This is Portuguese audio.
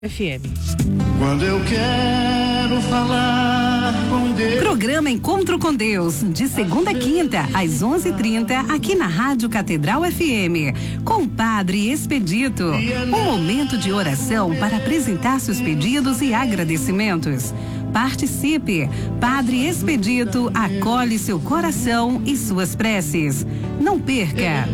FM. Quando eu quero falar com Deus. Programa Encontro com Deus, de segunda a quinta, às 11h30, aqui na Rádio Catedral FM, com o Padre Expedito. Um momento de oração para apresentar seus pedidos e agradecimentos. Participe! Padre Expedito acolhe seu coração e suas preces. Não perca!